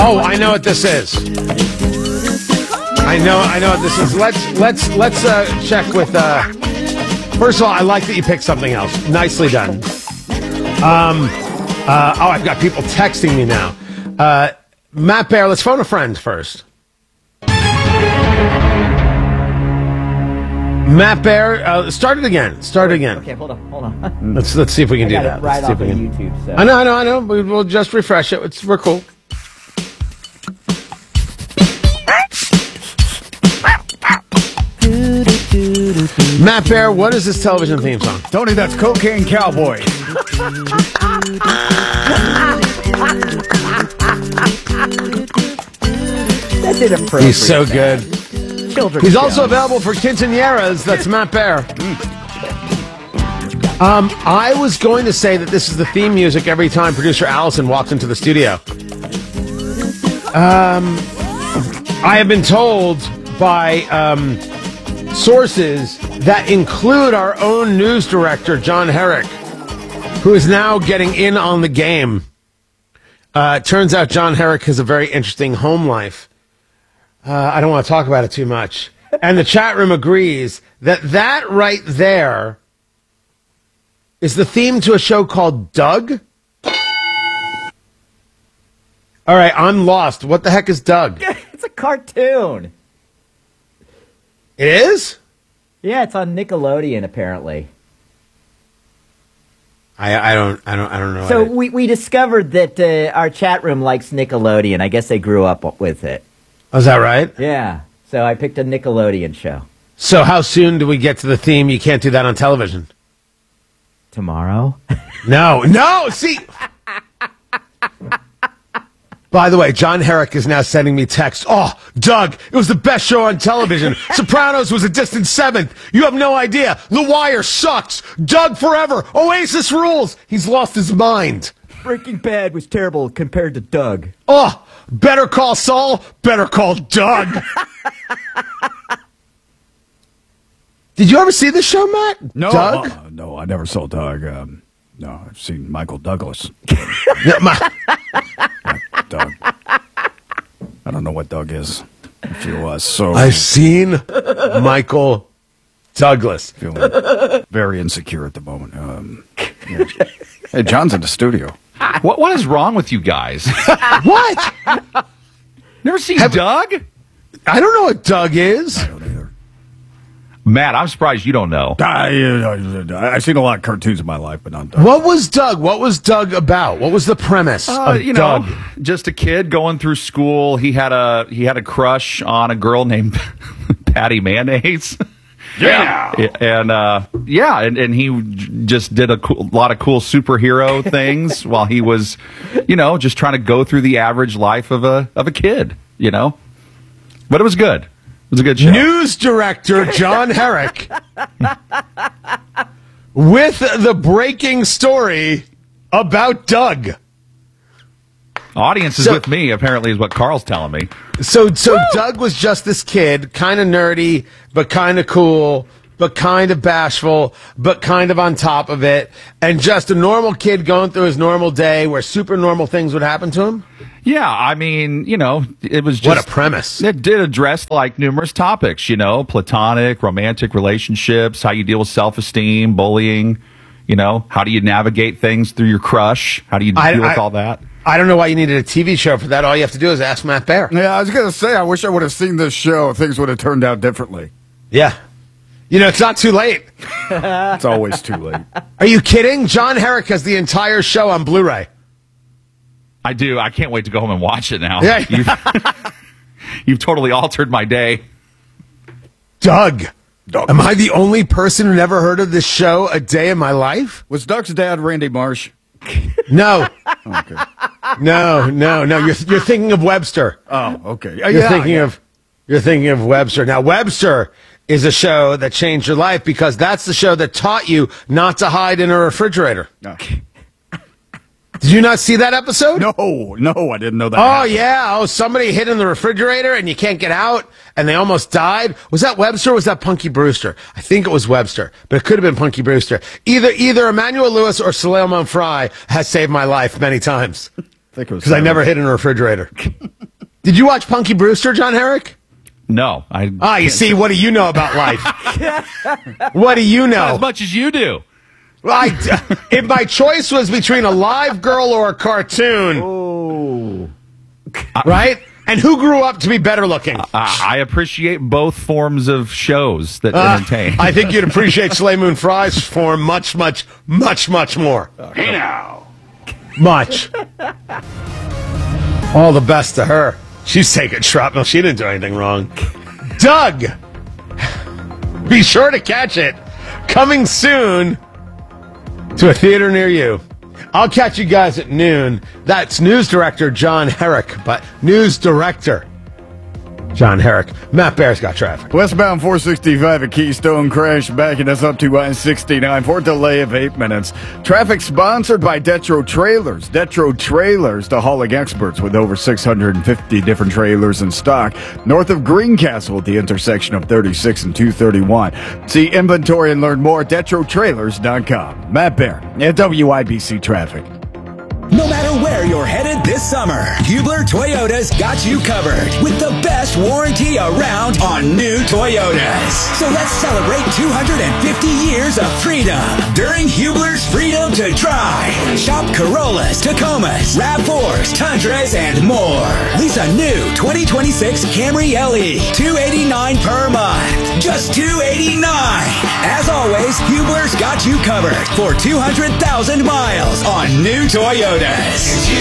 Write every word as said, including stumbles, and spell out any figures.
Oh, I know what this is. I know, I know what this is. Let's let's let's uh, check with. Uh, first of all, I like that you picked something else. Nicely done. Um. Uh, oh, I've got people texting me now. Uh, Matt Bear, let's phone a friend first. Matt Bear, uh, start it again. Start it again. Okay, hold on, hold on. Let's let's see if we can I do got that. it right Let's see off if we of can. YouTube. So. I know, I know, I know. We, we'll just refresh it. It's, we're cool. Matt Bear, what is this television theme song? Tony, that's Cocaine Cowboy. That's inappropriate. He's so good. Children's He's also show. available for quinceañeras. That's Matt Bear. Um, I was going to say that this is the theme music every time producer Allison walks into the studio. Um, I have been told by um, sources that include our own news director, John Herrick, who is now getting in on the game. Uh, it turns out John Herrick has a very interesting home life. Uh, I don't want to talk about it too much. And the chat room agrees that that right there is the theme to a show called Doug. All right, I'm lost. What the heck is Doug? It's a cartoon. It is? Yeah, it's on Nickelodeon apparently. I, I don't I don't I don't know. So we, we discovered that uh, our chat room likes Nickelodeon. I guess they grew up with it. Oh, is that right? Yeah. So I picked a Nickelodeon show. So how soon do we get to the theme? You can't do that on television. Tomorrow? No, no. See. By the way, John Herrick is now sending me texts. Oh, Doug, it was the best show on television. Sopranos was a distant seventh. You have no idea. The Wire sucks. Doug forever. Oasis rules. He's lost his mind. Breaking Bad was terrible compared to Doug. Oh, Better Call Saul. Better Call Doug. Did you ever see this show, Matt? No, Doug? uh, no, I never saw Doug. Um, no, I've seen Michael Douglas. Yeah, my- Doug. I don't know what Doug is. I feel uh, so. I've seen Michael Douglas. Feeling very insecure at the moment. Um, yeah. Hey, John's in the studio. What what is wrong with you guys? What? Never seen Have- Doug? I don't know what Doug is. I don't either. Matt, I'm surprised you don't know. I, uh, I've seen a lot of cartoons in my life, but not Doug. What was Doug? What was Doug about? What was the premise Uh, of you know, Doug? just a kid going through school. He had a he had a crush on a girl named Patty Mayonnaise. Yeah. And uh, yeah, and, and he j- just did a cool, lot of cool superhero things while he was, you know, just trying to go through the average life of a of a kid, you know. But it was good. It was a good show. News director John Herrick with the breaking story about Doug. Audience is So- with me, apparently, is what Carl's telling me. So, so Doug was just this kid, kind of nerdy, but kind of cool, but kind of bashful, but kind of on top of it, and just a normal kid going through his normal day where super normal things would happen to him. Yeah, I mean, you know, it was just... What a premise. It did address, like, numerous topics, you know, platonic, romantic relationships, how you deal with self-esteem, bullying, you know, how do you navigate things through your crush? How do you deal I- with I- all that? I don't know why you needed a T V show for that. All you have to do is ask Matt Bear. Yeah, I was going to say, I wish I would have seen this show. Things would have turned out differently. Yeah. You know, it's not too late. It's always too late. Are you kidding? John Herrick has the entire show on Blu-ray. I do. I can't wait to go home and watch it now. Yeah. You've, you've totally altered my day. Doug. Doug. Am I the only person who never heard of this show a day in my life? Was Doug's dad Randy Marsh? No. Okay. No, no, no. You're you're thinking of Webster. Oh, okay. You're yeah, thinking yeah. of you're thinking of Webster. Now Webster is a show that changed your life because that's the show that taught you not to hide in a refrigerator. No. Did you not see that episode? No, no, I didn't know that. Oh, happened. yeah. Oh, somebody hid in the refrigerator and you can't get out and they almost died. Was that Webster or was that Punky Brewster? I think it was Webster, but it could have been Punky Brewster. Either either Emmanuel Lewis or Soleil Montfry has saved my life many times I think it was because I never hid in a refrigerator. Did you watch Punky Brewster, John Herrick? No. I Ah, you see, what do you know about life? What do you know? Not as much as you do. Well, I, if my choice was between a live girl or a cartoon, Oh. right? And who grew up to be better looking? Uh, I appreciate both forms of shows that Uh, entertain. I think you'd appreciate Soleil Moon Frye's form much, much, much, much more. Hey now. Much. All the best to her. She's taking shrapnel. She didn't do anything wrong. Doug! Be sure to catch it. Coming soon to a theater near you. I'll catch you guys at noon. That's news director John Herrick, but news director John Herrick. Matt Bear's got traffic. Westbound four sixty-five at Keystone crash backing us up to I sixty-nine for a delay of eight minutes. Traffic sponsored by Detro Trailers. Detro Trailers, the hauling experts with over six hundred fifty different trailers in stock. North of Greencastle at the intersection of thirty-six and two thirty-one. See inventory and learn more at Detro Trailers dot com. Matt Bear at W I B C Traffic. No matter where you're headed this summer, Hubler Toyota's got you covered with the best warranty around on new Toyotas. So let's celebrate two hundred fifty years of freedom during Hubler's Freedom to Drive. Shop Corollas, Tacomas, RAV fours, Tundras, and more. Lease a new twenty twenty-six Camry L E, two hundred eighty-nine dollars per month. Just two hundred eighty-nine dollars. As always, Hubler's got you covered for two hundred thousand miles on new Toyotas.